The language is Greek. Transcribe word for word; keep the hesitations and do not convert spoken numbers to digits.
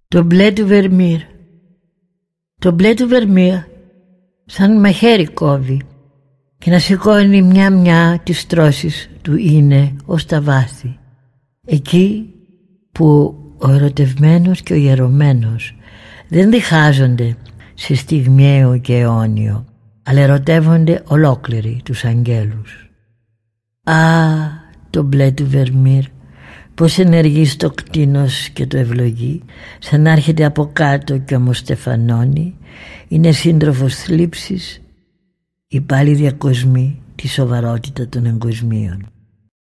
Το μπλε του Βερμήρ. Το μπλε του Βερμήρ σαν μαχαίρι κόβει και να σηκώνει μια-μια τις στρώσεις του είναι ως τα βάθη. Εκεί που ο ερωτευμένος και ο ιερωμένος δεν διχάζονται σε στιγμιαίο και αιώνιο, αλλά ερωτεύονται ολόκληροι τους αγγέλους. Α, το μπλε του Βερμήρ, πως ενεργεί στο κτίνος και το ευλογεί, σαν να έρχεται από κάτω και όμως στεφανώνει, είναι σύντροφος θλίψης ή πάλι διακοσμεί τη σοβαρότητα των εγκοσμίων.